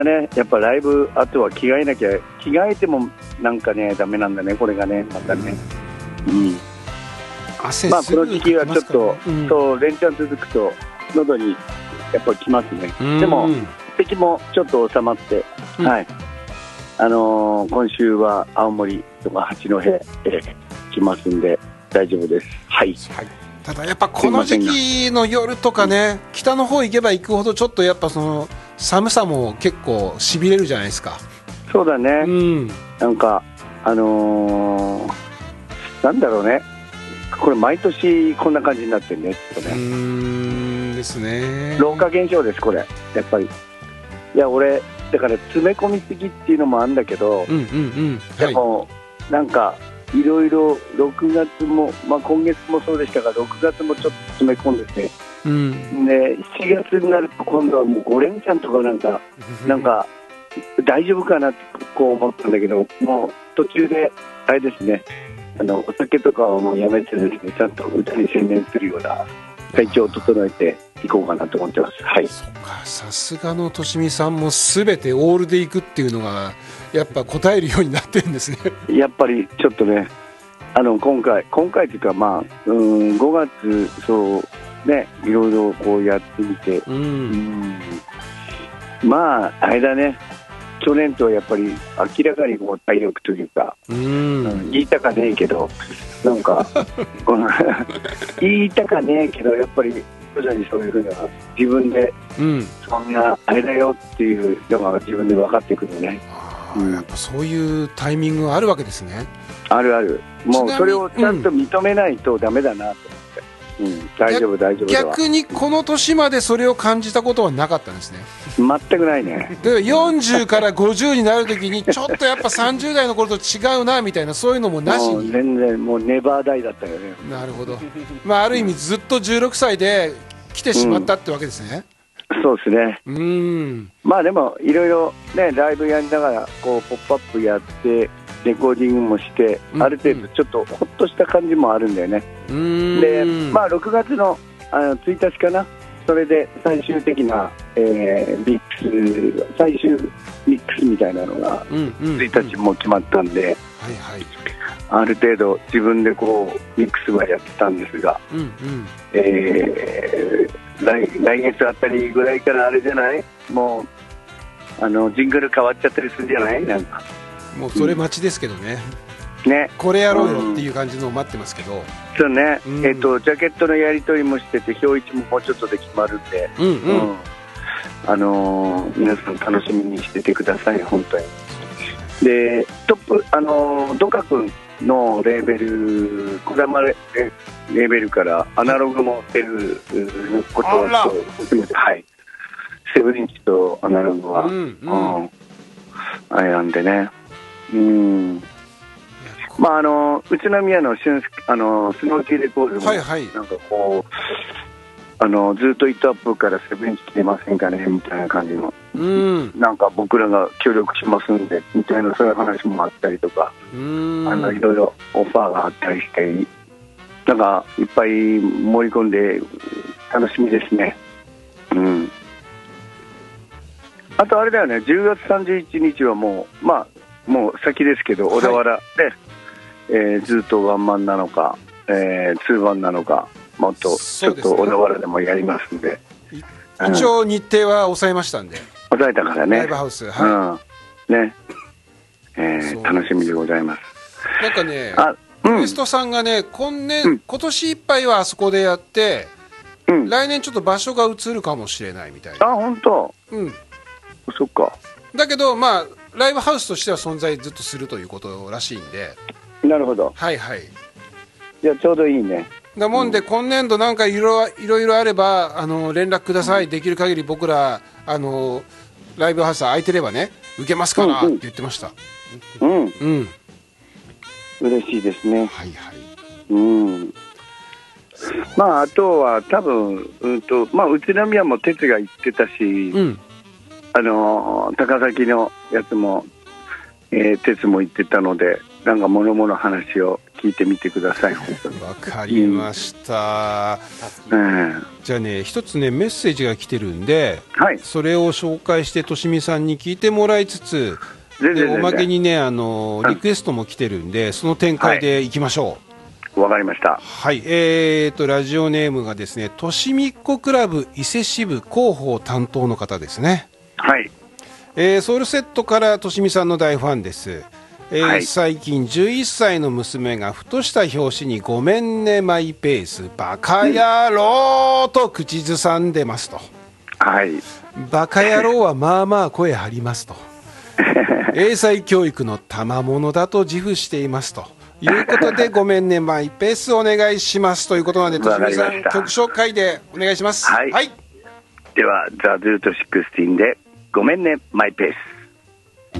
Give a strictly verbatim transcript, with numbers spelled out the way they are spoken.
ね、やっぱライブあとは着替えなきゃ、着替えてもなんかねダメなんだね、これがねまたね、うん、 汗まあこの時期はちょっと、 うん、 そう連チャン続くと喉にやっぱきますね、うん、でも咳もちょっと収まって、うん、はい、あのー、今週は青森とか八戸へ来ますんで大丈夫です。はい、はい、 ただやっぱこの時期の夜とかね、北の方行けば行くほどちょっとやっぱその寒さも結構しびれるじゃないですか。 そうだね、うん、なんかあのー、なんだろうね、これ毎年こんな感じになってるね、ちょっとね、うーんですね、 老化現象ですこれやっぱり。いや俺だから詰め込みすぎっていうのもあるんだけど、うんうんうん、でも、はい、なんかいろいろろくがつも、まあ、今月もそうでしたがろくがつもちょっと詰め込んでて、うん、でしちがつになると今度はもうご連チャンとかなんかなんか大丈夫かなってこう思ったんだけど、もう途中であれですね、あのお酒とかはもうやめてですね、ちゃんと歌に専念するような体調を整えていこうかなと思ってます。はい。 そうか、さすがのとしみさんもすべてオールでいくっていうのがやっぱ答えるようになってるんですね。 やっぱりちょっとね、あの今回今回というか、まあ、うんごがつそうね、いろいろこうやってみて、うん、うん、まああれだね、去年とやっぱり明らかにこう体力というか、うん、うん、言いたかねえけどなんか言いたかねえけどやっぱり徐々にそういうふうな自分で、うん、そんなあれだよっていうのが自分で分かってくるね。 うん、やっぱそういうタイミングがあるわけですね。 あるある、もうそれをちゃんと認めないとダメだなと思って、うん、大丈夫大丈夫だわ。 逆にこの年までそれを感じたことはなかったんですね。 全くないね。 でよんじゅうからごじゅうになるときにちょっとやっぱさんじゅう代の頃と違うなみたいな、そういうのもなしに、 もう全然もうネバーダイだったよね。 なるほど、まあ、ある意味ずっとじゅうろくさいで来てしまったってわけですね。 うん、そうですね。うん、まあでもいろいろねライブやりながらこうポップアップやってレコーディングもして、うん、ある程度ちょっとほっとした感じもあるんだよね。うん、でまあろくがつの、あのついたちかな、それで最終的な、えー、ミックス最終ミックスみたいなのがついたちも決まったんで、うんうんうん、はいはい、ある程度自分でこうミックスはやってたんですが、うんうん、えー、来, 来月あたりぐらいからあれじゃない、もうあのジングル変わっちゃったりするじゃない、なんかもうそれ待ちですけどね、 うん、ね、これやろうよっていう感じのを待ってますけど、うん、 そうね、うん、えーと、ジャケットのやり取りもしてて表一ももうちょっとで決まるんで、うんうんうん、あのー、皆さん楽しみにしててください本当に。でトップ、あのー、ドカ君のレーベル、こだまレーベルからアナログも出ることは含めて、はい、セブンインチとアナログは、うんうんうん、あれなんでね、うん、まああの宇都宮の俊あのスノーキーレコードも、はいはい、なんかこうあのずっとイットアップからセブンインチ来てませんかねみたいな感じの、うん、なんか僕らが協力しますんでみたいな、そういう話もあったりとか、うん、あのいろいろオファーがあったりして、なんかいっぱい盛り込んで楽しみですね。うん、あとあれだよね、じゅうがつさんじゅういちにちはもう、まあ、もう先ですけど、小田原で、はい、えー、ずっとワンマンなのか、えー、ツーバンなのか、もっとちょっと小田原でもやりますんで、 一応日程は抑えましたんで、 抑えたからね、 ライブハウス、はい、うん、ね、えー、楽しみでございます。 なんかね、あ、うん、ウエストさんがね、今年、うん、今年いっぱいはあそこでやって、うん、来年ちょっと場所が移るかもしれないみたいな。 あ、本当。うん。そっか。 だけどまあライブハウスとしては存在ずっとするということらしいんで。 なるほど。 はいはい。 じゃあちょうどいいね。 だもんで、うん、今年度なんかいろいろいろあればあの連絡ください、うん、できる限り僕らあのライブハウス空いてればね受けますからって言ってました。うん、うん、うん、 嬉しいですね。 はいはい。 うん。まああとは多分うんとまあ宇都宮も哲が言ってたし、うん、あの高崎のやつも、えー、哲も言ってたので、なんかもろもろ話を聞いてみてください。 わかりました、うん、じゃあね一つねメッセージが来てるんで、はい、それを紹介してとしみさんに聞いてもらいつつ、でおまけにねあのリクエストも来てるんで、うん、その展開でいきましょう。 わ、はい、かりました。 はい、えーとラジオネームがですねとしみっこクラブ伊勢支部広報担当の方ですね。 はい、 えー、ソウルセットからとしみさんの大ファンです。えーはい、最近じゅういっさいの娘がふとした表紙にごめんねマイペースバカ野郎と口ずさんでますと、 はい、 バカ野郎はまあまあ声張りますと英才教育の賜物だと自負していますということでごめんねマイペースお願いしますということなのでとしみさん曲紹介でお願いします。 はい、はい、ではザ・ルートじゅうろくでごめんねマイペース。